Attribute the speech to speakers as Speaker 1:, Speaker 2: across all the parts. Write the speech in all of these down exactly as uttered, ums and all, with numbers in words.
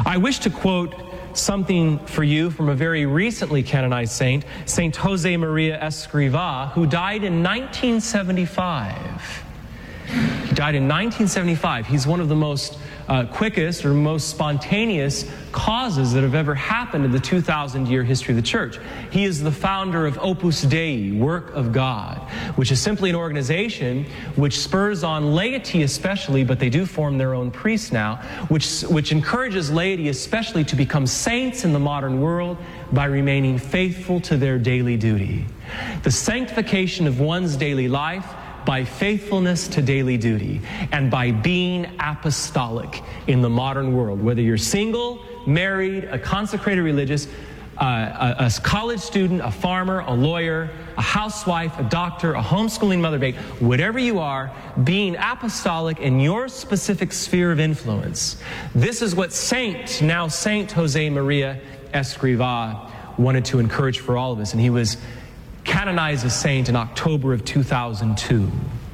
Speaker 1: I wish to quote something for you from a very recently canonized saint, Saint Jose Maria Escrivá, who died in nineteen seventy-five. He died in nineteen seventy-five. He's one of the most uh, quickest or most spontaneous causes that have ever happened in the two thousand year history of the Church. He is the founder of Opus Dei, Work of God, which is simply an organization which spurs on laity especially, but they do form their own priests now, which, which encourages laity especially to become saints in the modern world by remaining faithful to their daily duty. The sanctification of one's daily life by faithfulness to daily duty and by being apostolic in the modern world. Whether you're single, married, a consecrated religious, uh, a, a college student, a farmer, a lawyer, a housewife, a doctor, a homeschooling mother babe, whatever you are, being apostolic in your specific sphere of influence. This is what Saint, now Saint Jose Maria Escrivá, wanted to encourage for all of us. And he was canonized as saint in October of two thousand two.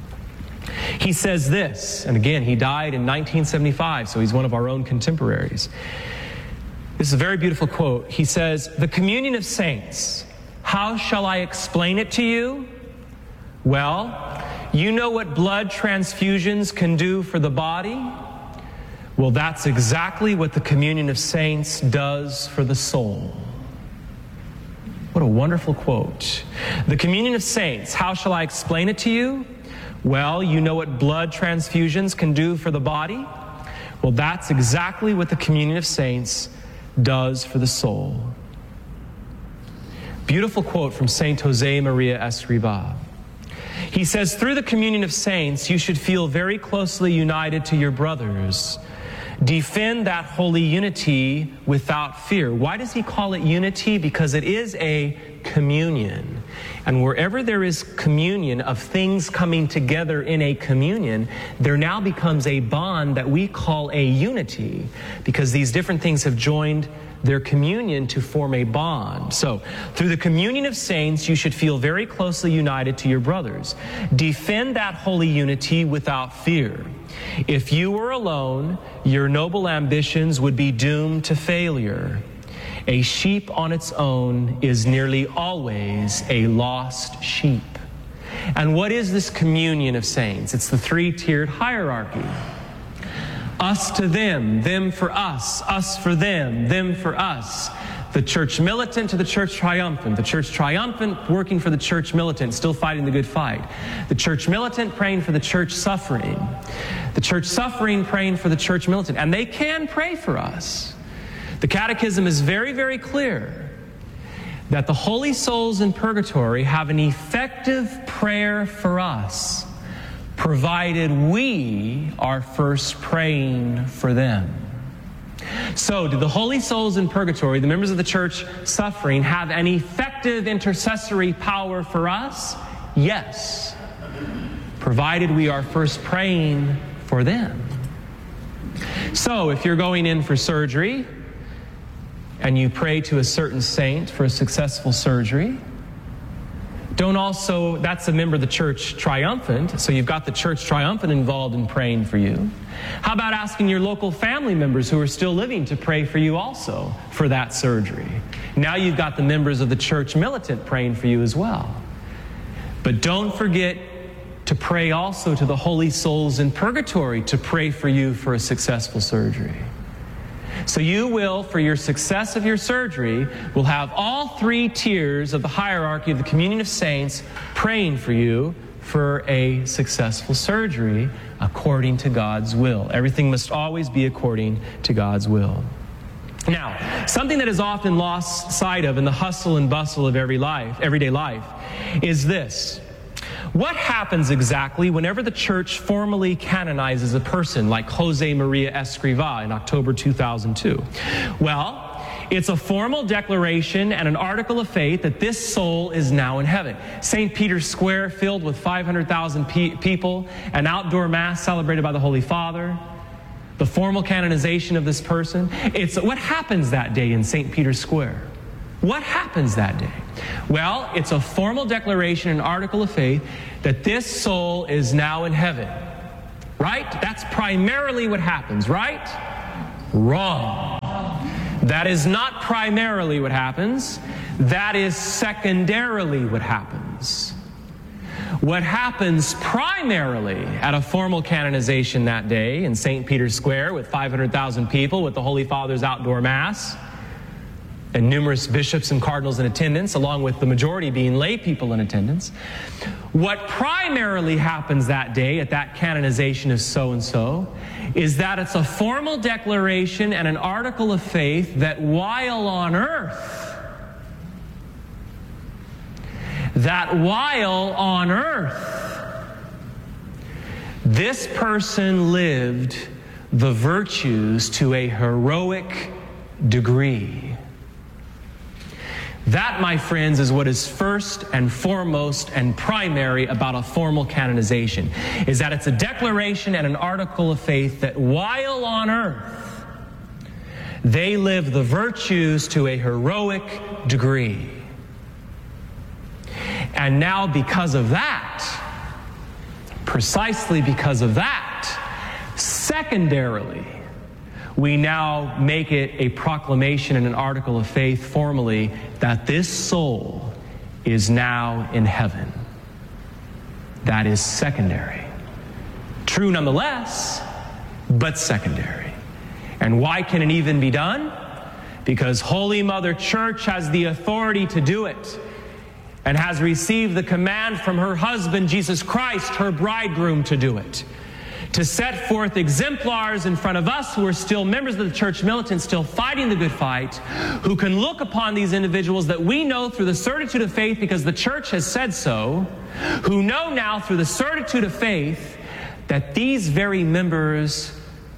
Speaker 1: He says this, and again, he died in nineteen seventy-five, so he's one of our own contemporaries. This is a very beautiful quote. He says, "The communion of saints, how shall I explain it to you? Well, you know what blood transfusions can do for the body? Well, that's exactly what the communion of saints does for the soul." What a wonderful quote. The communion of saints, how shall I explain it to you? Well, you know what blood transfusions can do for the body? Well, that's exactly what the communion of saints does for the soul. Beautiful quote from Saint Jose Maria Escrivá. He says, through the communion of saints, you should feel very closely united to your brothers. Defend that holy unity without fear. Why does he call it unity? Because it is a communion. And wherever there is communion of things coming together in a communion, there now becomes a bond that we call a unity, because these different things have joined their communion to form a bond. So, through the communion of saints, you should feel very closely united to your brothers. Defend that holy unity without fear. If you were alone, your noble ambitions would be doomed to failure. A sheep on its own is nearly always a lost sheep. And what is this communion of saints? It's the three-tiered hierarchy. Us to them, them for us, us for them, them for us. The church militant to the church triumphant. The church triumphant working for the church militant, still fighting the good fight. The church militant praying for the church suffering. The church suffering praying for the church militant. And they can pray for us. The Catechism is very, very clear that the holy souls in purgatory have an effective prayer for us, provided we are first praying for them. So, do the holy souls in purgatory, the members of the church suffering, have an effective intercessory power for us? Yes, provided we are first praying for them. So, if you're going in for surgery, and you pray to a certain saint for a successful surgery, don't also, that's a member of the church triumphant, so you've got the church triumphant involved in praying for you. How about asking your local family members who are still living to pray for you also for that surgery? Now you've got the members of the church militant praying for you as well. But don't forget to pray also to the holy souls in purgatory to pray for you for a successful surgery. So you will, for your success of your surgery, will have all three tiers of the hierarchy of the communion of saints praying for you for a successful surgery according to God's will. Everything must always be according to God's will. Now, something that is often lost sight of in the hustle and bustle of every life, everyday life is this. What happens exactly whenever the church formally canonizes a person like Jose Maria Escrivá in October two thousand two? Well, it's a formal declaration and an article of faith that this soul is now in heaven. Saint Peter's Square filled with five hundred thousand pe- people, an outdoor mass celebrated by the Holy Father, the formal canonization of this person. It's what happens that day in Saint Peter's Square. What happens that day? Well, it's a formal declaration, an article of faith, that this soul is now in heaven. Right? That's primarily what happens, right? Wrong. That is not primarily what happens. That is secondarily what happens. What happens primarily at a formal canonization that day in Saint Peter's Square with five hundred thousand people, with the Holy Father's outdoor Mass, and numerous bishops and cardinals in attendance, along with the majority being lay people in attendance. What primarily happens that day at that canonization of so-and-so is that it's a formal declaration and an article of faith that while on earth, that while on earth, this person lived the virtues to a heroic degree. That, my friends, is what is first and foremost and primary about a formal canonization, is that it's a declaration and an article of faith that while on earth, they live the virtues to a heroic degree. And now because of that, precisely because of that, secondarily, we now make it a proclamation and an article of faith formally that this soul is now in heaven. That is secondary. True nonetheless, but secondary. And why can it even be done? Because Holy Mother Church has the authority to do it and has received the command from her husband, Jesus Christ, her bridegroom, to do it. To set forth exemplars in front of us who are still members of the church militant, still fighting the good fight, who can look upon these individuals that we know through the certitude of faith because the church has said so, who know now through the certitude of faith that these very members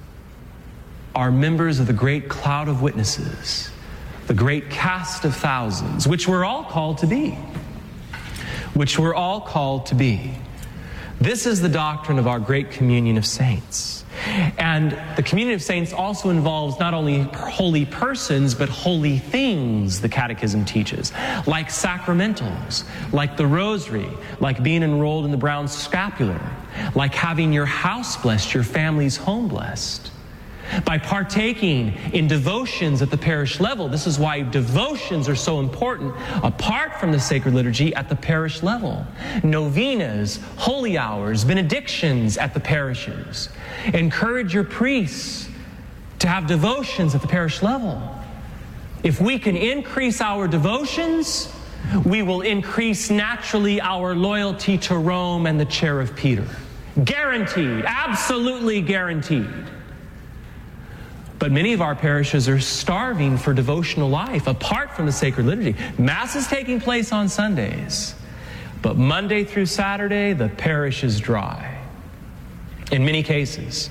Speaker 1: are members of the great cloud of witnesses, the great cast of thousands, which we're all called to be, which we're all called to be. This is the doctrine of our great communion of saints. And the communion of saints also involves not only holy persons, but holy things, the Catechism teaches, like sacramentals, like the rosary, like being enrolled in the brown scapular, like having your house blessed, your family's home blessed. By partaking in devotions at the parish level. This is why devotions are so important apart from the sacred liturgy at the parish level. Novenas, holy hours, benedictions at the parishes. Encourage your priests to have devotions at the parish level. If we can increase our devotions, we will increase naturally our loyalty to Rome and the chair of Peter. Guaranteed, absolutely guaranteed. But many of our parishes are starving for devotional life apart from the sacred liturgy. Mass is taking place on Sundays, but Monday through Saturday, the parish is dry. In many cases.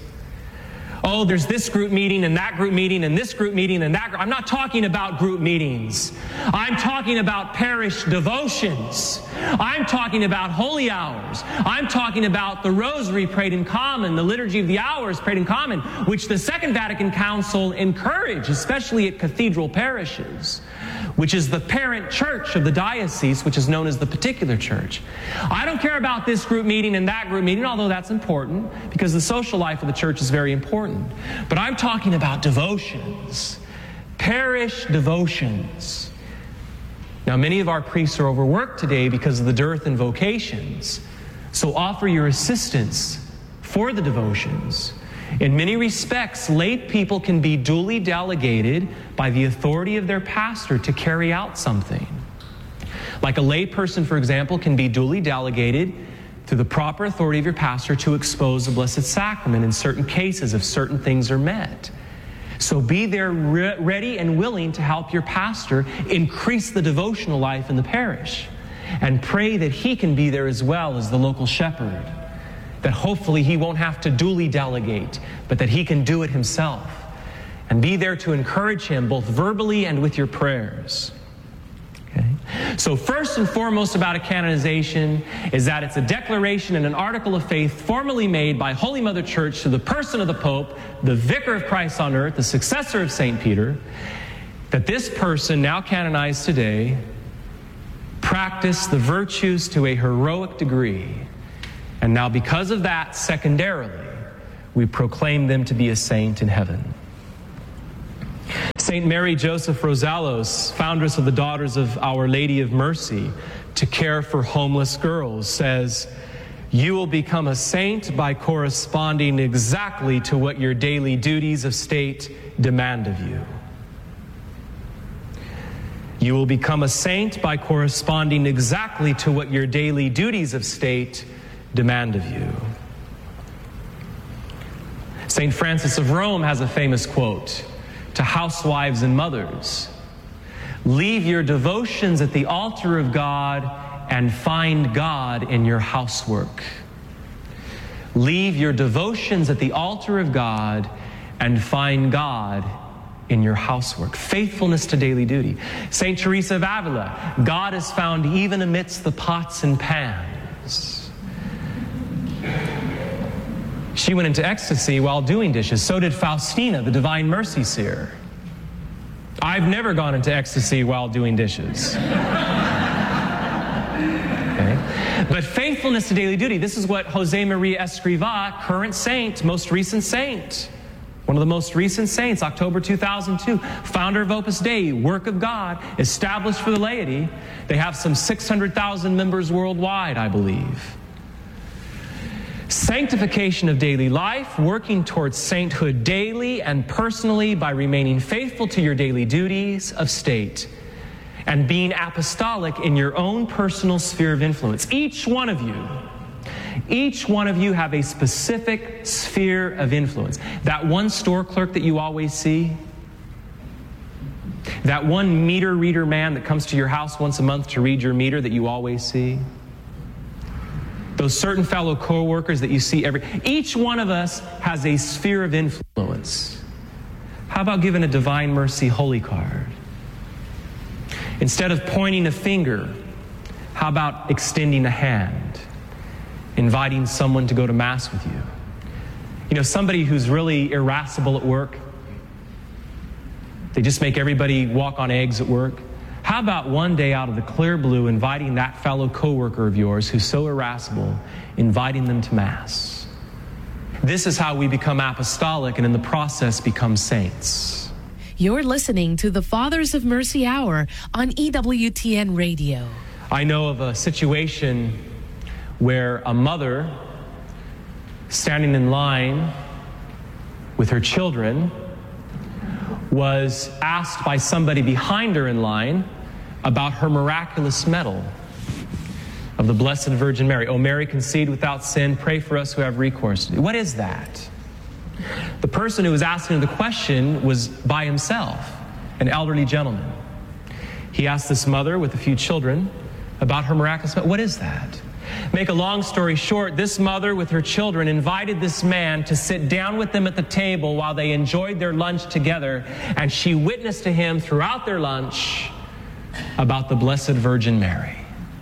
Speaker 1: Oh, there's this group meeting and that group meeting and this group meeting and that group. I'm not talking about group meetings. I'm talking about parish devotions. I'm talking about holy hours. I'm talking about the rosary prayed in common, the liturgy of the hours prayed in common, which the Second Vatican Council encouraged, especially at cathedral parishes, which is the parent church of the diocese, which is known as the particular church. I don't care about this group meeting and that group meeting, although that's important, because the social life of the church is very important. But I'm talking about devotions, parish devotions. Now, many of our priests are overworked today because of the dearth in vocations. So offer your assistance for the devotions. In many respects, lay people can be duly delegated by the authority of their pastor to carry out something. Like a lay person, for example, can be duly delegated through the proper authority of your pastor to expose the Blessed Sacrament in certain cases if certain things are met. So be there re- ready and willing to help your pastor increase the devotional life in the parish, and pray that he can be there as well as the local shepherd, that hopefully he won't have to duly delegate, but that he can do it himself, and be there to encourage him both verbally and with your prayers. Okay? So first and foremost about a canonization is that it's a declaration and an article of faith formally made by Holy Mother Church to the person of the Pope, the Vicar of Christ on earth, the successor of Saint Peter, that this person, now canonized today, practiced the virtues to a heroic degree. And now because of that, secondarily, we proclaim them to be a saint in heaven. Saint Mary Joseph Rosalos, foundress of the Daughters of Our Lady of Mercy, to care for homeless girls, says, "You will become a saint by corresponding exactly to what your daily duties of state demand of you." You will become a saint by corresponding exactly to what your daily duties of state demand of you. Saint Francis of Rome has a famous quote to housewives and mothers: "Leave your devotions at the altar of God and find God in your housework." Leave your devotions at the altar of God and find God in your housework. Faithfulness to daily duty. Saint Teresa of Avila, God is found even amidst the pots and pans. She went into ecstasy while doing dishes. So did Faustina, the Divine Mercy seer. I've never gone into ecstasy while doing dishes. Okay. But faithfulness to daily duty, this is what Jose Maria Escrivá, current saint, most recent saint, one of the most recent saints, October two thousand two, founder of Opus Dei, work of God, established for the laity. They have some six hundred thousand members worldwide, I believe. Sanctification of daily life, working towards sainthood daily and personally by remaining faithful to your daily duties of state and being apostolic in your own personal sphere of influence. Each one of you, each one of you have a specific sphere of influence. That one store clerk that you always see, that one meter reader man that comes to your house once a month to read your meter that you always see, those certain fellow co-workers that you see every... Each one of us has a sphere of influence. How about giving a Divine Mercy Holy Card? Instead of pointing a finger, how about extending a hand, inviting someone to go to Mass with you? You know, somebody who's really irascible at work, they just make everybody walk on eggs at work. How about one day out of the clear blue inviting that fellow coworker of yours who's so irascible, inviting them to Mass? This is how we become apostolic and in the process become saints.
Speaker 2: You're listening to the Fathers of Mercy Hour on E W T N Radio.
Speaker 1: I know of a situation where a mother standing in line with her children was asked by somebody behind her in line about her miraculous medal of the Blessed Virgin Mary. "O Mary, conceived without sin, pray for us who have recourse." What is that? The person who was asking the question was by himself, an elderly gentleman. He asked this mother with a few children about her miraculous medal. What is that? Make a long story short, this mother with her children invited this man to sit down with them at the table while they enjoyed their lunch together, and she witnessed to him throughout their lunch about the Blessed Virgin Mary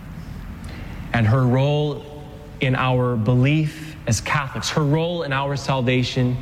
Speaker 1: and her role in our belief as Catholics, her role in our salvation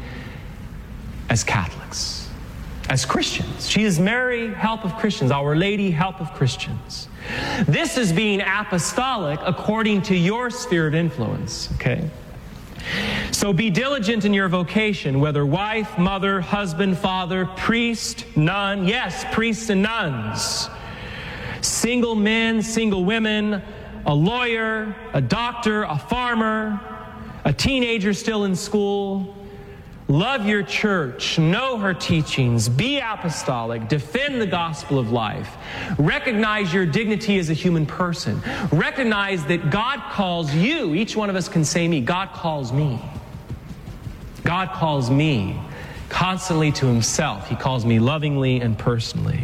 Speaker 1: as Catholics, as Christians. She is Mary, help of Christians, Our Lady, help of Christians. This is being apostolic according to your sphere of influence, okay? So be diligent in your vocation, whether wife, mother, husband, father, priest, nun, yes, priests and nuns, single men, single women, a lawyer, a doctor, a farmer, a teenager still in school. Love your church, know her teachings, be apostolic, defend the gospel of life. Recognize your dignity as a human person. Recognize that God calls you. Each one of us can say me. God calls me. God calls me constantly to himself. He calls me lovingly and personally.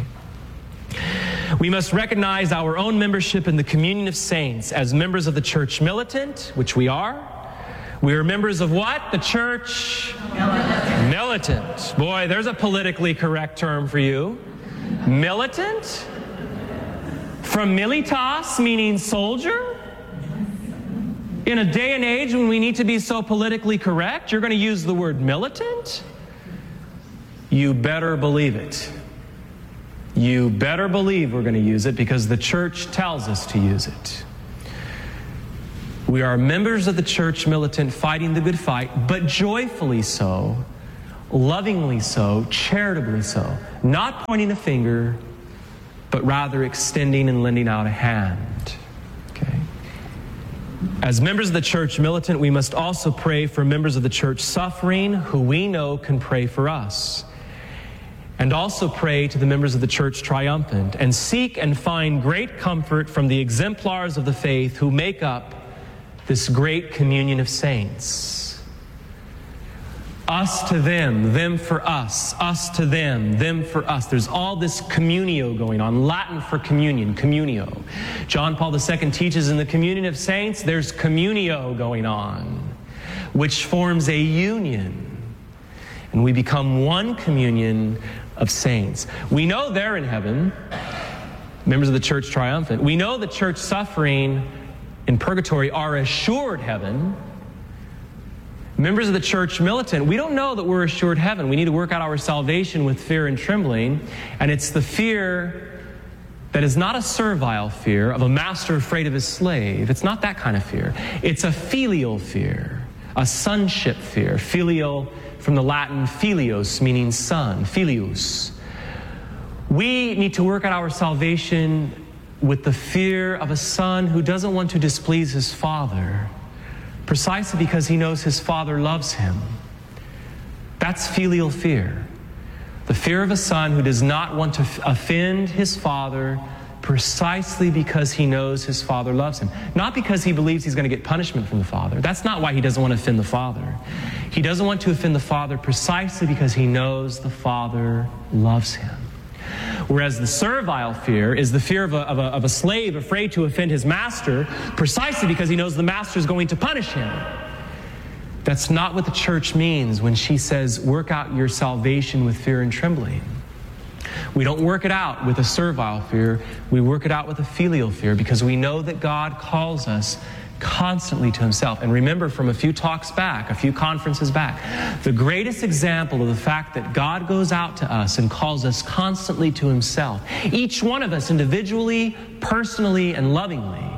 Speaker 1: We must recognize our own membership in the communion of saints as members of the church militant, which we are. We are members of what? The church militant. Militant. Boy, there's a politically correct term for you. Militant? From militas, meaning soldier? In a day and age when we need to be so politically correct, you're going to use the word militant? You better believe it. You better believe we're going to use it because the church tells us to use it. We are members of the church militant fighting the good fight, but joyfully so, lovingly so, charitably so, not pointing a finger, but rather extending and lending out a hand. Okay? As members of the church militant, we must also pray for members of the church suffering who we know can pray for us. And also pray to the members of the church triumphant, and seek and find great comfort from the exemplars of the faith who make up this great communion of saints. Us to them, them for us, us to them, them for us. There's all this communio going on, Latin for communion, communio. John Paul the Second teaches in the communion of saints, there's communio going on, which forms a union. And we become one communion of saints. We know they're in heaven, members of the church triumphant. We know the church suffering in purgatory are assured heaven. Members of the church militant, we don't know that we're assured heaven. We need to work out our salvation with fear and trembling. And it's the fear that is not a servile fear of a master afraid of his slave. It's not that kind of fear. It's a filial fear, a sonship fear. Filial from the Latin filios, meaning son, filius. We need to work out our salvation with the fear of a son who doesn't want to displease his father, precisely because he knows his father loves him. That's filial fear. The fear of a son who does not want to offend his father precisely because he knows his father loves him. Not because he believes he's going to get punishment from the father. That's not why he doesn't want to offend the father. He doesn't want to offend the father precisely because he knows the father loves him. Whereas the servile fear is the fear of a, of, a, of a slave afraid to offend his master precisely because he knows the master is going to punish him. That's not what the church means when she says, work out your salvation with fear and trembling. We don't work it out with a servile fear. We work it out with a filial fear because we know that God calls us constantly to himself. And remember from a few talks back, a few conferences back, the greatest example of the fact that God goes out to us and calls us constantly to himself, each one of us individually, personally, and lovingly,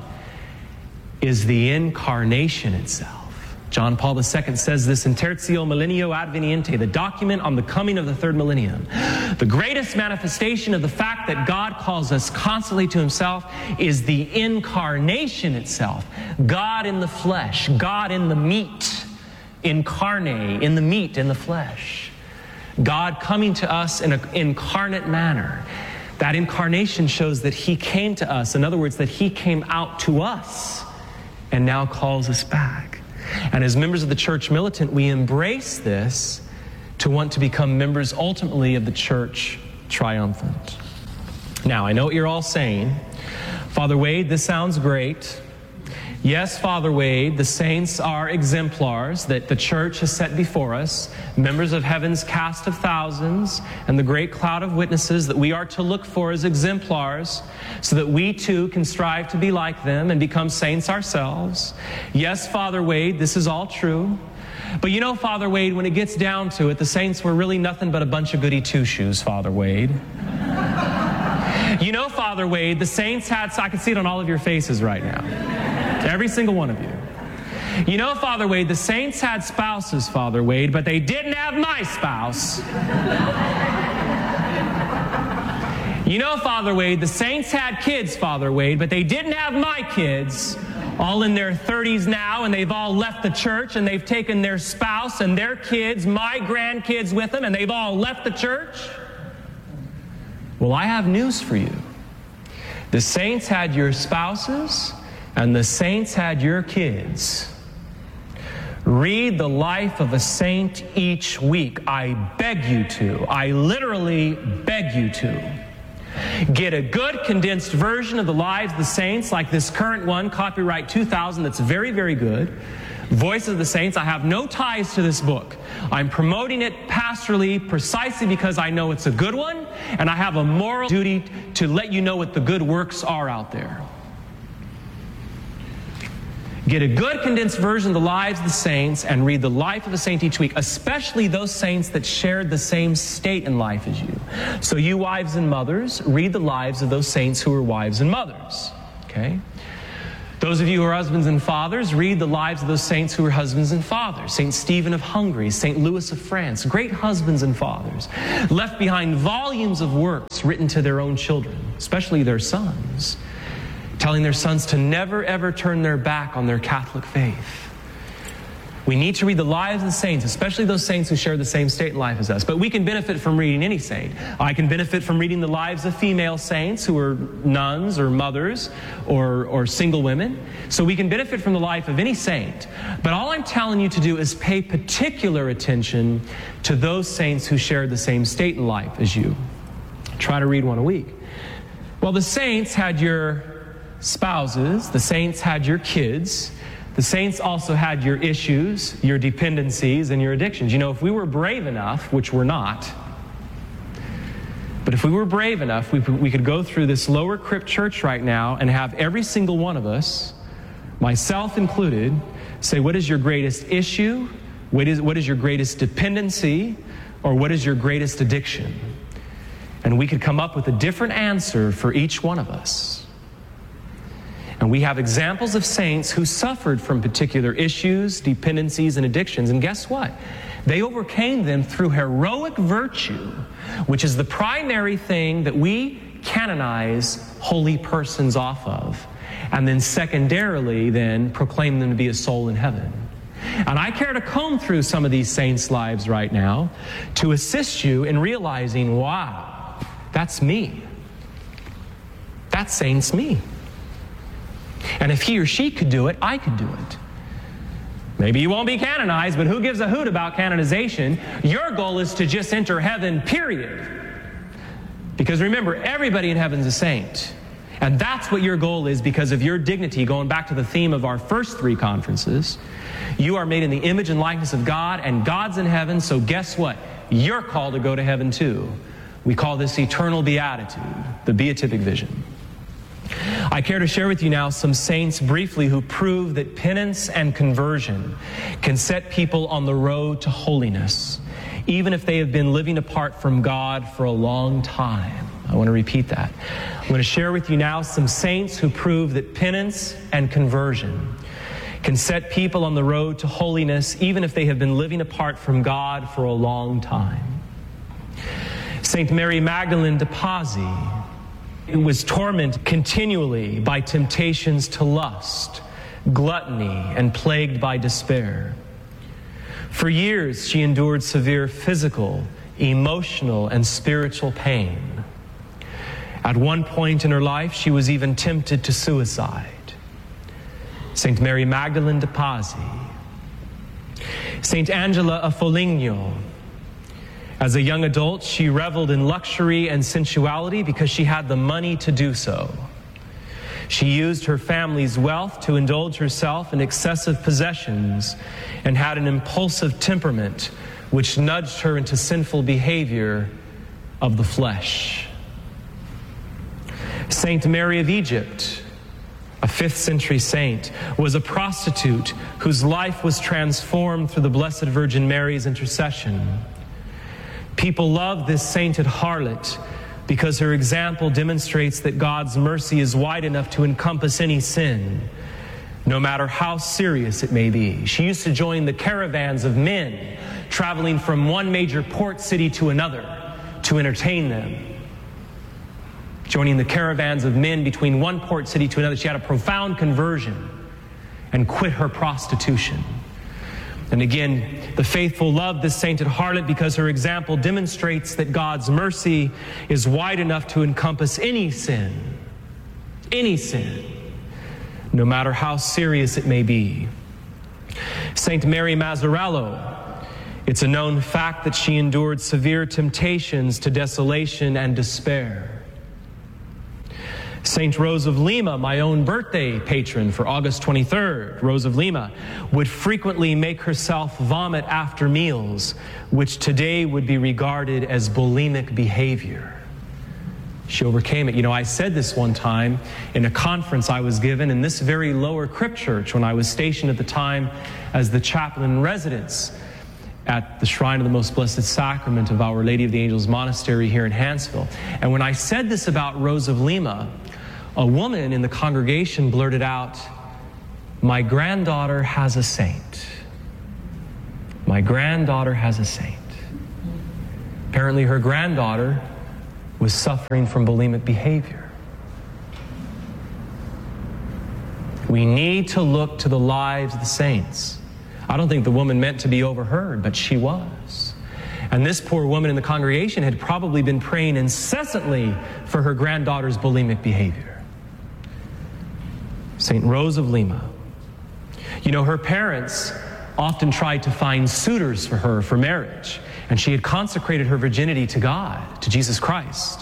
Speaker 1: is the incarnation itself. John Paul the Second says this in Tertio Millennio Adveniente, the document on the coming of the third millennium. The greatest manifestation of the fact that God calls us constantly to himself is the incarnation itself. God in the flesh, God in the meat, incarnate, in the meat, in the flesh. God coming to us in an incarnate manner. That incarnation shows that he came to us. In other words, that he came out to us and now calls us back. And as members of the church militant, we embrace this to want to become members ultimately of the church triumphant. Now, I know what you're all saying. Father Wade, this sounds great. Yes, Father Wade, the saints are exemplars that the church has set before us, members of heaven's cast of thousands and the great cloud of witnesses that we are to look for as exemplars so that we too can strive to be like them and become saints ourselves. Yes, Father Wade, this is all true. But you know, Father Wade, when it gets down to it, the saints were really nothing but a bunch of goody two-shoes, Father Wade. You know, Father Wade, the saints had, I can see it on all of your faces right now. Every single one of you. You know, Father Wade, the saints had spouses, Father Wade, but they didn't have my spouse. You know, Father Wade, the saints had kids, Father Wade, but they didn't have my kids. All in their thirties now, and they've all left the church, and they've taken their spouse and their kids, my grandkids with them, and they've all left the church. Well, I have news for you. The saints had your spouses, and the saints had your kids. Read the life of a saint each week. I beg you to. I literally beg you to. Get a good condensed version of the lives of the saints, like this current one, copyright two thousand, that's very, very good. Voice of the Saints. I have no ties to this book. I'm promoting it pastorally precisely because I know it's a good one, and I have a moral duty to let you know what the good works are out there. Get a good condensed version of the lives of the saints and read the life of a saint each week, especially those saints that shared the same state in life as you. So you wives and mothers, read the lives of those saints who were wives and mothers. Okay? Those of you who are husbands and fathers, read the lives of those saints who were husbands and fathers. Saint Stephen of Hungary, Saint Louis of France, great husbands and fathers, left behind volumes of works written to their own children, especially their sons, telling their sons to never ever turn their back on their Catholic faith. We need to read the lives of the saints, especially those saints who share the same state in life as us. But we can benefit from reading any saint. I can benefit from reading the lives of female saints who are nuns or mothers or, or single women. So we can benefit from the life of any saint. But all I'm telling you to do is pay particular attention to those saints who share the same state in life as you. Try to read one a week. Well, the saints had your spouses. The saints had your kids. The saints also had your issues, your dependencies, and your addictions. You know, if we were brave enough, which we're not, but if we were brave enough, we, we could go through this lower crypt church right now and have every single one of us, myself included, say, what is your greatest issue? What is, what is your greatest dependency? Or what is your greatest addiction? And we could come up with a different answer for each one of us. And we have examples of saints who suffered from particular issues, dependencies, and addictions. And guess what? They overcame them through heroic virtue, which is the primary thing that we canonize holy persons off of. And then secondarily, then, proclaim them to be a soul in heaven. And I care to comb through some of these saints' lives right now to assist you in realizing, wow, that's me. That saint's me. And if he or she could do it, I could do it. Maybe you won't be canonized, but who gives a hoot about canonization? Your goal is to just enter heaven, period. Because remember, everybody in heaven's a saint. And that's what your goal is because of your dignity. Going back to the theme of our first three conferences, you are made in the image and likeness of God, and God's in heaven, so guess what? You're called to go to heaven too. We call this eternal beatitude, the beatific vision. I care to share with you now some saints briefly who prove that penance and conversion can set people on the road to holiness, even if they have been living apart from God for a long time. I want to repeat that. I'm going to share with you now some saints who prove that penance and conversion can set people on the road to holiness, even if they have been living apart from God for a long time. Saint Mary Magdalene de Pazzi, who was tormented continually by temptations to lust, gluttony, and plagued by despair. For years, she endured severe physical, emotional, and spiritual pain. At one point in her life, she was even tempted to suicide. Saint Mary Magdalene de Pazzi. Saint Angela of Foligno. As a young adult, she reveled in luxury and sensuality because she had the money to do so. She used her family's wealth to indulge herself in excessive possessions and had an impulsive temperament which nudged her into sinful behavior of the flesh. Saint Mary of Egypt, a fifth century saint, was a prostitute whose life was transformed through the Blessed Virgin Mary's intercession. People love this sainted harlot because her example demonstrates that God's mercy is wide enough to encompass any sin, no matter how serious it may be. She used to join the caravans of men traveling from one major port city to another to entertain them. Joining the caravans of men between one port city to another, she had a profound conversion and quit her prostitution. And again, the faithful love this sainted harlot because her example demonstrates that God's mercy is wide enough to encompass any sin, any sin, no matter how serious it may be. Saint Mary Mazzarello, it's a known fact that she endured severe temptations to desolation and despair. Saint Rose of Lima, my own birthday patron for August twenty-third, Rose of Lima, would frequently make herself vomit after meals, which today would be regarded as bulimic behavior. She overcame it. You know, I said this one time in a conference I was given in this very lower crypt church when I was stationed at the time as the chaplain in residence at the Shrine of the Most Blessed Sacrament of Our Lady of the Angels Monastery here in Hansville. And when I said this about Rose of Lima, a woman in the congregation blurted out, My granddaughter has a saint. My granddaughter has a saint. Apparently her granddaughter was suffering from bulimic behavior. We need to look to the lives of the saints. I don't think the woman meant to be overheard, but she was. And this poor woman in the congregation had probably been praying incessantly for her granddaughter's bulimic behavior. Saint Rose of Lima. You know, her parents often tried to find suitors for her for marriage, and she had consecrated her virginity to God, to Jesus Christ.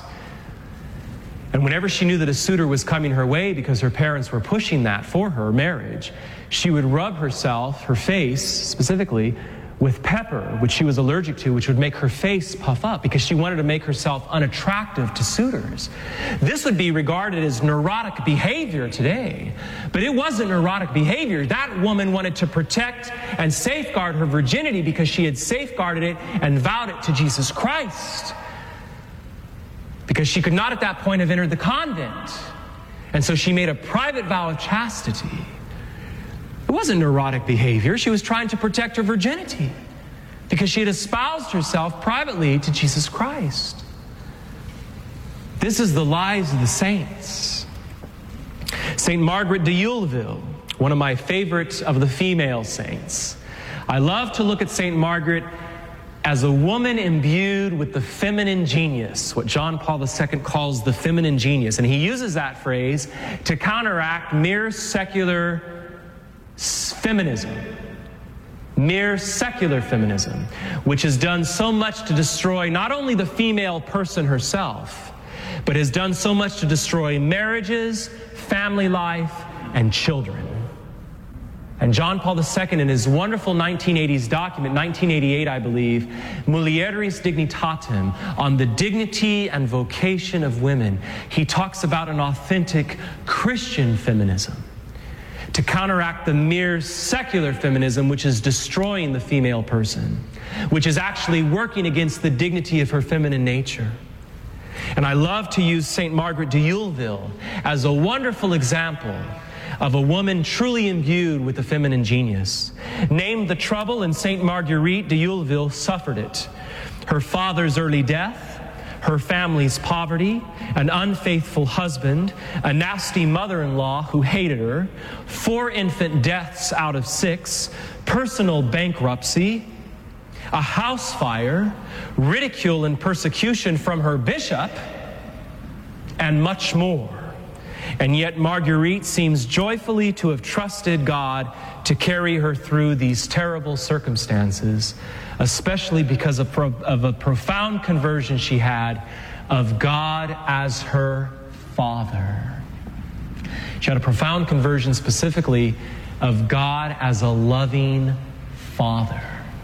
Speaker 1: And whenever she knew that a suitor was coming her way because her parents were pushing that for her marriage, she would rub herself, her face specifically, with pepper, which she was allergic to, which would make her face puff up because she wanted to make herself unattractive to suitors. This would be regarded as neurotic behavior today, but it wasn't neurotic behavior. That woman wanted to protect and safeguard her virginity because she had safeguarded it and vowed it to Jesus Christ. Because she could not at that point have entered the convent. And so she made a private vow of chastity. It wasn't neurotic behavior. She was trying to protect her virginity because she had espoused herself privately to Jesus Christ. This is the lives of the saints. Saint Margaret de Youleville, one of my favorites of the female saints. I love to look at Saint Margaret as a woman imbued with the feminine genius, what John Paul the Second calls the feminine genius. And he uses that phrase to counteract mere secular feminism, mere secular feminism, which has done so much to destroy not only the female person herself, but has done so much to destroy marriages, family life, and children. And John Paul the Second, in his wonderful nineteen eighties document, nineteen eighty-eight, I believe, Mulieris Dignitatem, on the dignity and vocation of women, he talks about an authentic Christian feminism to counteract the mere secular feminism which is destroying the female person, which is actually working against the dignity of her feminine nature. And I love to use Saint Margaret de Youleville as a wonderful example of a woman truly imbued with the feminine genius. Named the trouble, and Saint Marguerite de Youleville suffered it. Her father's early death, her family's poverty, an unfaithful husband, a nasty mother-in-law who hated her, four infant deaths out of six, personal bankruptcy, a house fire, ridicule and persecution from her bishop, and much more. And yet Marguerite seems joyfully to have trusted God to carry her through these terrible circumstances, especially because of, pro- of a profound conversion she had of God as her Father. She had a profound conversion specifically of God as a loving Father.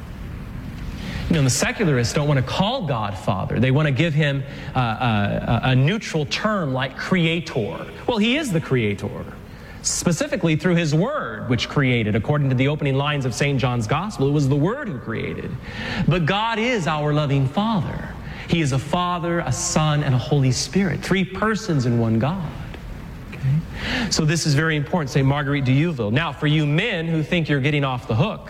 Speaker 1: You know, the secularists don't want to call God Father. They want to give him uh, a, a neutral term like Creator. Well, he is the Creator, specifically through his Word, which created. According to the opening lines of Saint John's Gospel, it was the Word who created. But God is our loving Father. He is a Father, a Son, and a Holy Spirit. Three persons in one God. Okay? So this is very important, Saint Marguerite de Youleville. Now, for you men who think you're getting off the hook,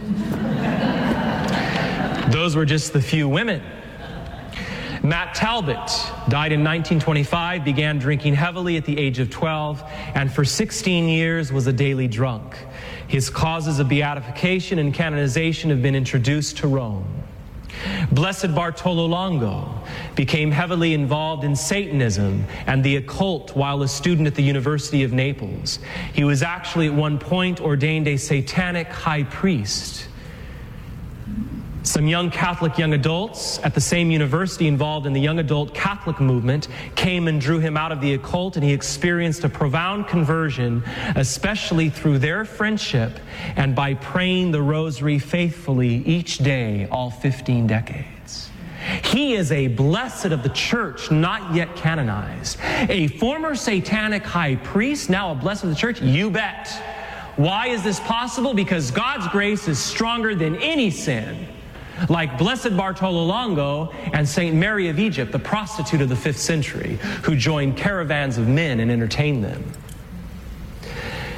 Speaker 1: those were just the few women. Matt Talbot died in nineteen twenty-five, began drinking heavily at the age of twelve, and for sixteen years was a daily drunk. His causes of beatification and canonization have been introduced to Rome. Blessed Bartolo Longo became heavily involved in Satanism and the occult while a student at the University of Naples. He was actually at one point ordained a satanic high priest. Some young Catholic young adults at the same university involved in the young adult Catholic movement came and drew him out of the occult, and he experienced a profound conversion, especially through their friendship and by praying the rosary faithfully each day, all fifteen decades. He is a blessed of the church, not yet canonized. A former satanic high priest, now a blessed of the church? You bet. Why is this possible? Because God's grace is stronger than any sin. Like Blessed Bartolo Longo and Saint Mary of Egypt, the prostitute of the fifth century, who joined caravans of men and entertained them.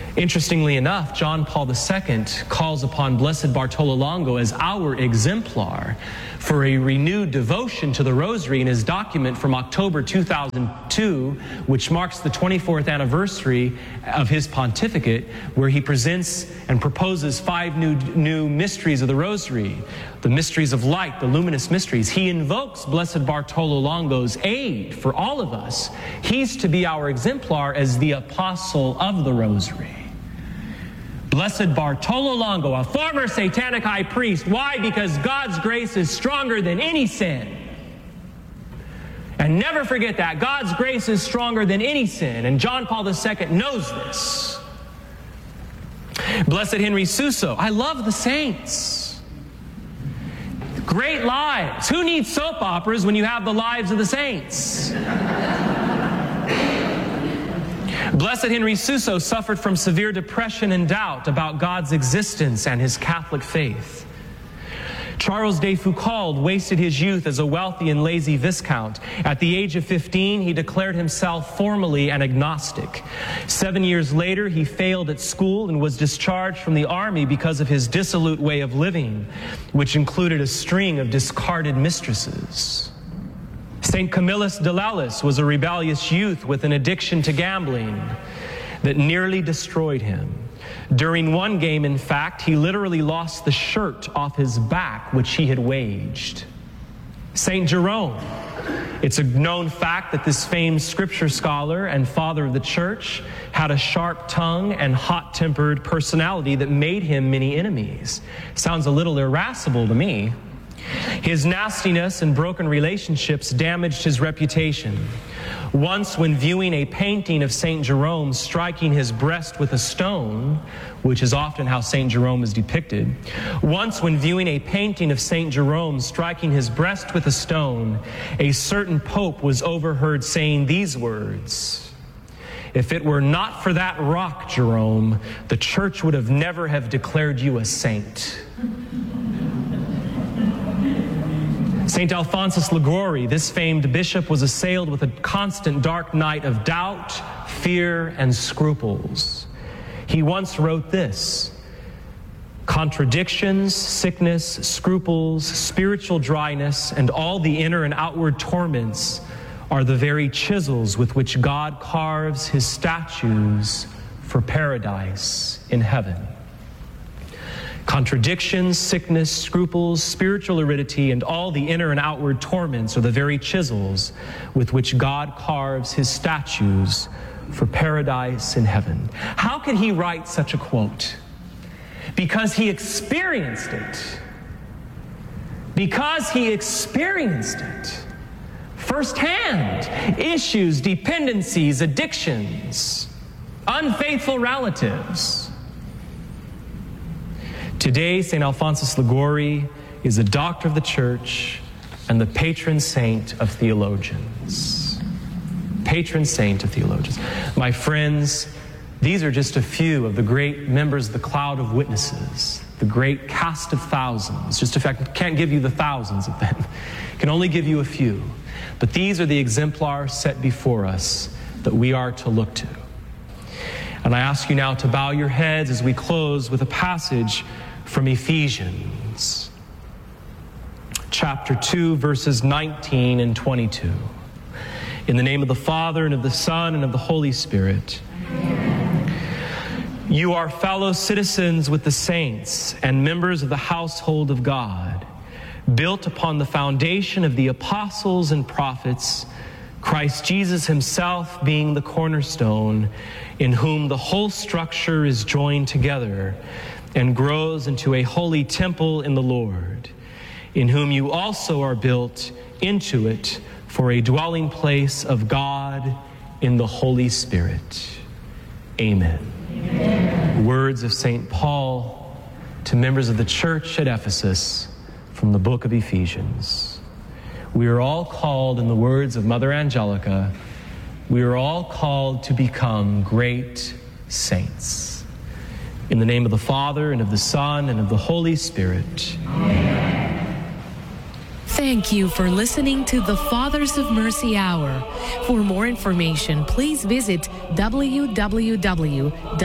Speaker 1: Interestingly enough, John Paul the Second calls upon Blessed Bartolo Longo as our exemplar for a renewed devotion to the Rosary in his document from October two thousand two, which marks the twenty-fourth anniversary of his pontificate, where he presents and proposes five new, new mysteries of the Rosary, the mysteries of light, the luminous mysteries. He invokes Blessed Bartolo Longo's aid for all of us. He's to be our exemplar as the apostle of the Rosary. Blessed Bartolo Longo, a former satanic high priest. Why? Because God's grace is stronger than any sin. And never forget that. God's grace is stronger than any sin. And John Paul the Second knows this. Blessed Henry Suso. I love the saints. Great lives. Who needs soap operas when you have the lives of the saints? Blessed Henry Suso suffered from severe depression and doubt about God's existence and his Catholic faith. Charles de Foucauld wasted his youth as a wealthy and lazy viscount. At the age of fifteen, he declared himself formally an agnostic. Seven years later, he failed at school and was discharged from the army because of his dissolute way of living, which included a string of discarded mistresses. Saint Camillus de Lalis was a rebellious youth with an addiction to gambling that nearly destroyed him. During one game, in fact, he literally lost the shirt off his back which he had waged. Saint Jerome. It's a known fact that this famed scripture scholar and father of the church had a sharp tongue and hot-tempered personality that made him many enemies. Sounds a little irascible to me. His nastiness and broken relationships damaged his reputation. Once, when viewing a painting of Saint Jerome striking his breast with a stone, which is often how Saint Jerome is depicted, once when viewing a painting of Saint Jerome striking his breast with a stone, a certain pope was overheard saying these words: "If it were not for that rock, Jerome, the church would have never have declared you a saint." Saint Alphonsus Liguori, this famed bishop, was assailed with a constant dark night of doubt, fear, and scruples. He once wrote this: "Contradictions, sickness, scruples, spiritual dryness, and all the inner and outward torments are the very chisels with which God carves his statues for paradise in heaven." Contradictions, sickness, scruples, spiritual aridity, and all the inner and outward torments are the very chisels with which God carves his statues for paradise in heaven. How could he write such a quote? Because he experienced it. Because he experienced it firsthand. Issues, dependencies, addictions, unfaithful relatives. Today, Saint Alphonsus Liguori is a doctor of the church and the patron saint of theologians. Patron saint of theologians. My friends, these are just a few of the great members of the cloud of witnesses, the great cast of thousands. Just in fact, can't give you the thousands of them. Can only give you a few. But these are the exemplars set before us that we are to look to. And I ask you now to bow your heads as we close with a passage from Ephesians, chapter two, verses nineteen and twenty-two. In the name of the Father, and of the Son, and of the Holy Spirit. Amen. You are fellow citizens with the saints and members of the household of God, built upon the foundation of the apostles and prophets, Christ Jesus himself being the cornerstone, in whom the whole structure is joined together and grows into a holy temple in the Lord, in whom you also are built into it for a dwelling place of God in the Holy Spirit. Amen. Amen. Words of Saint Paul to members of the church at Ephesus from the book of Ephesians. We are all called, in the words of Mother Angelica, we are all called to become great saints. In the name of the Father, and of the Son, and of the Holy Spirit. Amen.
Speaker 2: Thank you for listening to the Fathers of Mercy Hour. For more information, please visit w w w dot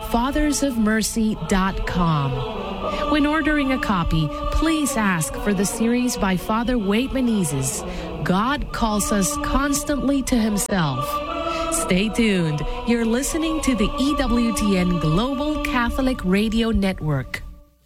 Speaker 2: fathers of mercy dot com. When ordering a copy, please ask for the series by Father Wade Menezes, God Calls Us Constantly to Himself. Stay tuned. You're listening to the E W T N Global Catholic Radio Network.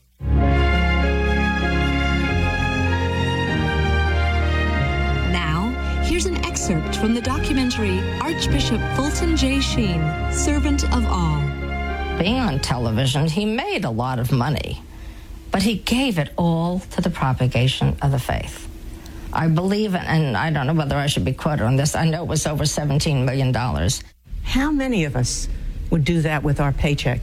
Speaker 3: Now, here's an excerpt from the documentary Archbishop Fulton J. Sheen, Servant of All.
Speaker 4: Being on television, he made a lot of money, but he gave it all to the propagation of the faith. I believe, and I don't know whether I should be quoted on this, I know it was over seventeen million dollars.
Speaker 5: How many of us would do that with our paycheck?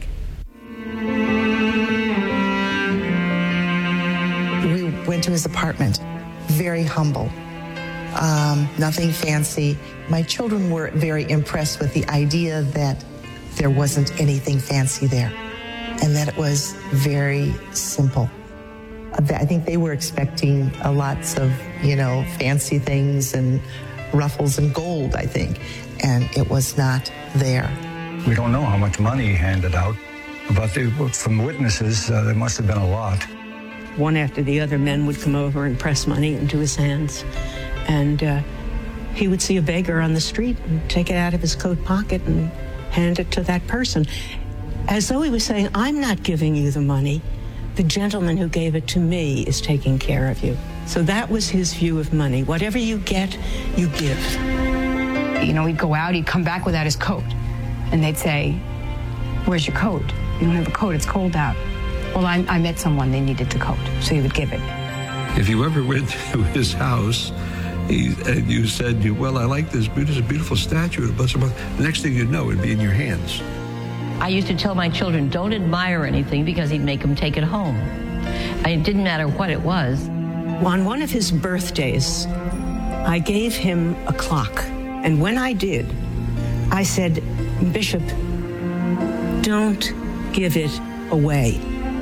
Speaker 6: We went to his apartment, very humble, um, nothing fancy. My children were very impressed with the idea that there wasn't anything fancy there and that it was very simple. I think they were expecting uh, lots of, you know, fancy things and ruffles and gold, I think, and it was not there.
Speaker 7: We don't know how much money he handed out, but they, from witnesses, uh, there must have been a lot.
Speaker 5: One after the other, men would come over and press money into his hands, and uh, he would see a beggar on the street and take it out of his coat pocket and hand it to that person, as though he was saying, I'm not giving you the money. The gentleman who gave it to me is taking care of you. So that was his view of money. Whatever you get, you give.
Speaker 8: You know, he'd go out, he'd come back without his coat. And they'd say, where's your coat? You don't have a coat, it's cold out. Well, I, I met someone, they needed the coat, so he would give it.
Speaker 9: If you ever went to his house he, and you said, well, I like this, there's a beautiful statue, the next thing you'd know, it'd be in your hands.
Speaker 10: I used to tell my children, don't admire anything because he'd make them take it home. It didn't matter what it was.
Speaker 5: On one of his birthdays, I gave him a clock. And when I did, I said, Bishop, don't give it away.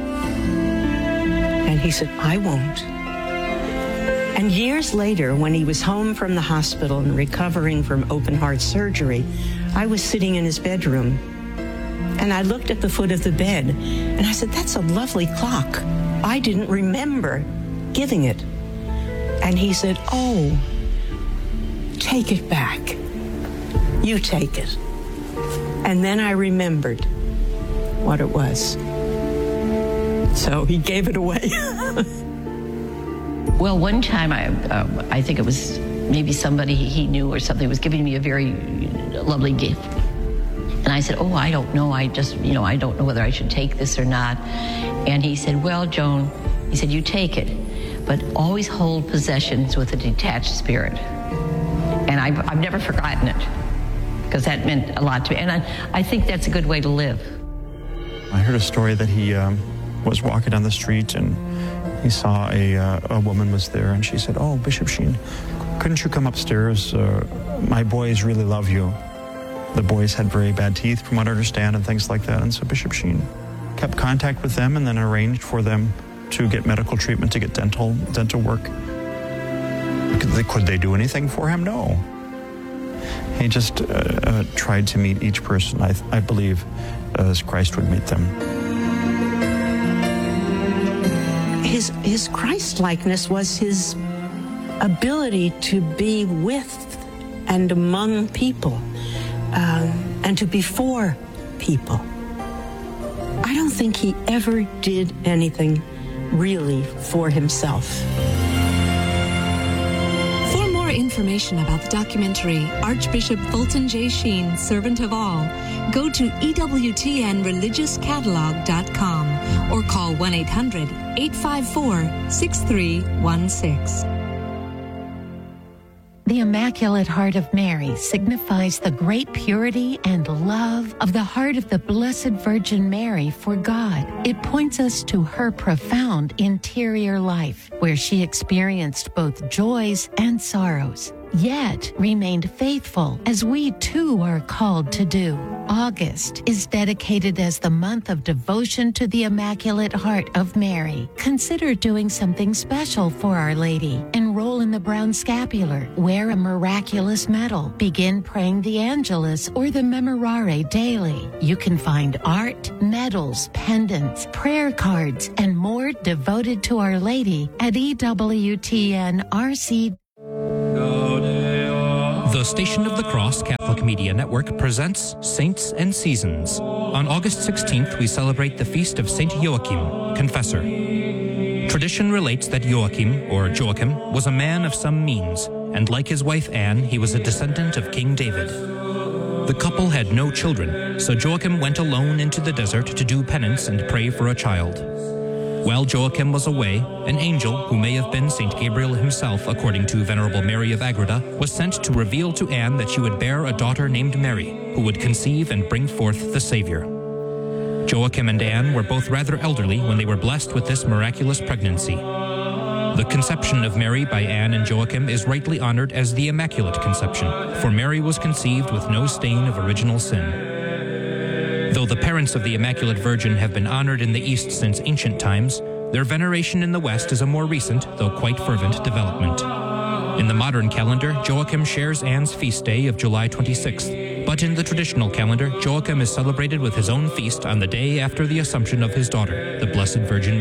Speaker 5: And he said, I won't. And years later, when he was home from the hospital and recovering from open heart surgery, I was sitting in his bedroom. And I looked at the foot of the bed, and I said, that's a lovely clock. I didn't remember giving it. And he said, oh, take it back. You take it. And then I remembered what it was. So he gave it away.
Speaker 10: Well, one time, I, um, I think it was maybe somebody he knew or something was giving me a very lovely gift. And I said, oh, I don't know. I just, you know, I don't know whether I should take this or not. And he said, well, Joan, he said, you take it, but always hold possessions with a detached spirit. And I've, I've never forgotten it, because that meant a lot to me. And I, I think that's a good way to live.
Speaker 11: I heard a story that he um, was walking down the street and he saw a, uh, a woman was there, and she said, oh, Bishop Sheen, couldn't you come upstairs? Uh, my boys really love you. The boys had very bad teeth, from what I understand, and things like that. And so Bishop Sheen kept contact with them and then arranged for them to get medical treatment, to get dental dental work. Could they, could they do anything for him? No. He just uh, uh, tried to meet each person, I, I believe, as Christ would meet them.
Speaker 5: His, his Christ-likeness was his ability to be with and among people. Um, and to be for people. I don't think he ever did anything really for himself.
Speaker 3: For more information about the documentary Archbishop Fulton J. Sheen, Servant of All, go to E W T N religious catalog dot com or call one eight hundred, eight five four, six three one six.
Speaker 2: The Immaculate Heart of Mary signifies the great purity and love of the heart of the Blessed Virgin Mary for God. It points us to her profound interior life, where she experienced both joys and sorrows. yet remained faithful, as we too are called to do. August is dedicated as the month of devotion to the Immaculate Heart of Mary. Consider doing something special for Our Lady. Enroll in the Brown Scapular, wear a miraculous medal, begin praying the Angelus or the Memorare daily. You can find art, medals, pendants, prayer cards, and more devoted to Our Lady at E W T N R C.
Speaker 12: The Station of the Cross Catholic Media Network presents Saints and Seasons. On August sixteenth, we celebrate the feast of Saint Joachim, Confessor. Tradition relates that Joachim, or Joachim, was a man of some means, and like his wife Anne, he was a descendant of King David. The couple had no children, so Joachim went alone into the desert to do penance and pray for a child. While Joachim was away, an angel, who may have been Saint Gabriel himself according to Venerable Mary of Agreda, was sent to reveal to Anne that she would bear a daughter named Mary, who would conceive and bring forth the Savior. Joachim and Anne were both rather elderly when they were blessed with this miraculous pregnancy. The conception of Mary by Anne and Joachim is rightly honored as the Immaculate Conception, for Mary was conceived with no stain of original sin. Though the parents of the Immaculate Virgin have been honored in the East since ancient times, their veneration in the West is a more recent, though quite fervent, development. In the modern calendar, Joachim shares Anne's feast day of July twenty-sixth, but in the traditional calendar, Joachim is celebrated with his own feast on the day after the Assumption of his daughter, the Blessed Virgin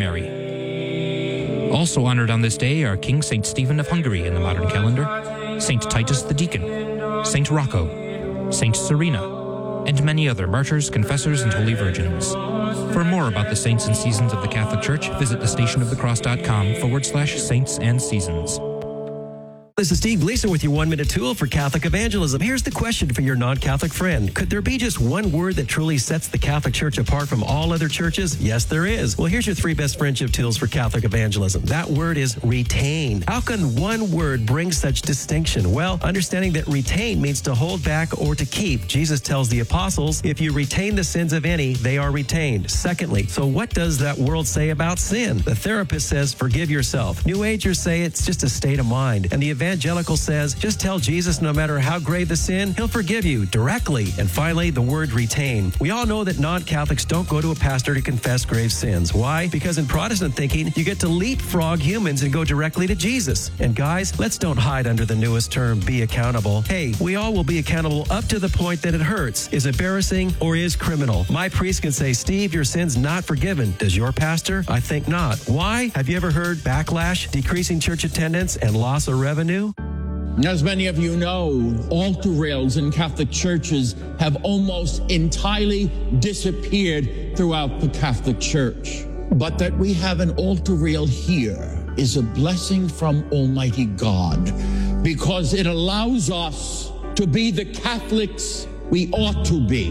Speaker 12: Mary. Also honored on this day are King Saint Stephen of Hungary in the modern calendar, Saint Titus the Deacon, Saint Rocco, Saint Serena, and many other martyrs, confessors, and holy virgins. For more about the saints and seasons of the Catholic Church, visit thestationofthecross.com forward slash saints and seasons.
Speaker 13: This is Steve Gleason with your one-minute tool for Catholic evangelism. Here's the question for your non-Catholic friend. Could there be just one word that truly sets the Catholic Church apart from all other churches? Yes, there is. Well, here's your three best friendship tools for Catholic evangelism. That word is retain. How can one word bring such distinction? Well, understanding that retain means to hold back or to keep. Jesus tells the apostles, if you retain the sins of any, they are retained. Secondly, so what does that world say about sin? The therapist says, forgive yourself. New Agers say it's just a state of mind. And the evangelical says, just tell Jesus no matter how grave the sin, he'll forgive you directly. And finally, the word retain. We all know that non-Catholics don't go to a pastor to confess grave sins. Why? Because in Protestant thinking, you get to leapfrog humans and go directly to Jesus. And guys, let's don't hide under the newest term, be accountable. Hey, we all will be accountable up to the point that it hurts, is embarrassing, or is criminal. My priest can say, Steve, your sin's not forgiven. Does your pastor? I think not. Why? Have you ever heard backlash, decreasing church attendance, and loss of revenue?
Speaker 14: As many of you know, altar rails in Catholic churches have almost entirely disappeared throughout the Catholic Church. But that we have an altar rail here is a blessing from Almighty God, because it allows us to be the Catholics we ought to be,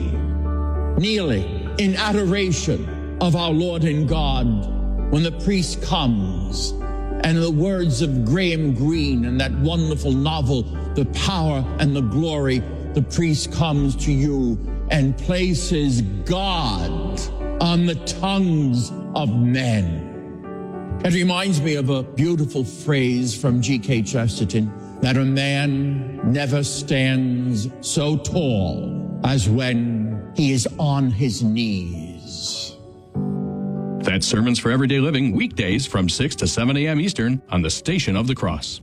Speaker 14: kneeling in adoration of our Lord and God when the priest comes. And the words of Graham Greene and that wonderful novel, The Power and the Glory, the priest comes to you and places God on the tongues of men. It reminds me of a beautiful phrase from G K Chesterton, that a man never stands so tall as when he is on his knees.
Speaker 15: That's Sermons for Everyday Living, weekdays from six to seven a.m. Eastern on the Station of the Cross.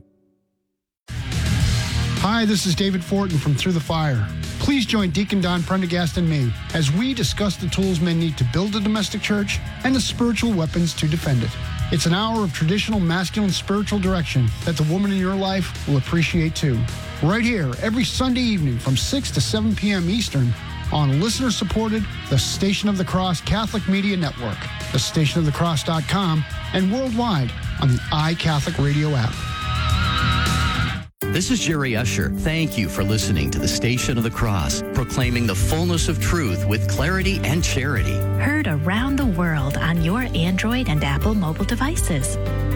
Speaker 16: Hi, this is David Fortin from Through the Fire. Please join Deacon Don Prendergast and me as we discuss the tools men need to build a domestic church and the spiritual weapons to defend it. It's an hour of traditional masculine spiritual direction that the woman in your life will appreciate too. Right here, every Sunday evening from six to seven p.m. Eastern on listener-supported The Station of the Cross Catholic Media Network, the station of the cross dot com, and worldwide on the iCatholic Radio app.
Speaker 17: This is Jerry Usher. Thank you for listening to the Station of the Cross, proclaiming the fullness of truth with clarity and charity.
Speaker 18: Heard around the world on your Android and Apple mobile devices.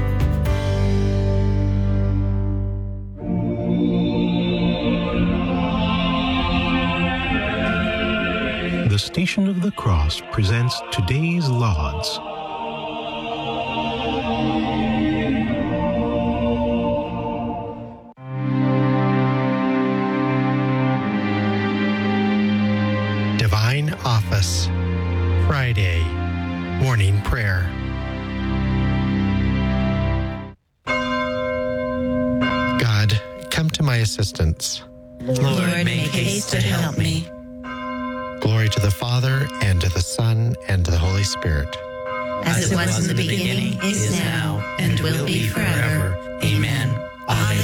Speaker 19: The Station of the Cross presents today's Lauds.
Speaker 20: Sabbaths. Friday, morning prayer. God, come to my assistance.
Speaker 21: Lord, make haste to help me.
Speaker 20: Glory to the Father, and to the Son, and to the Holy Spirit.
Speaker 21: As it was in the beginning, is now, and will be forever. Amen. Alleluia.